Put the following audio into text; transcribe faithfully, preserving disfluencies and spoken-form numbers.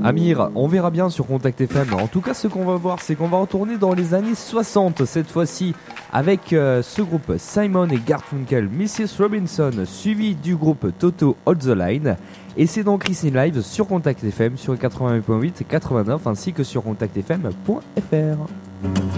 Amir, on verra bien sur Contact F M. En tout cas, ce qu'on va voir, c'est qu'on va retourner dans les années soixante, cette fois-ci, avec euh, ce groupe Simon et Garfunkel, missus Robinson, suivi du groupe Toto Hold the Line. Et c'est donc ici live sur Contact F M, sur quatre-vingt-huit point huit et quatre-vingt-neuf, ainsi que sur contact f m point f r.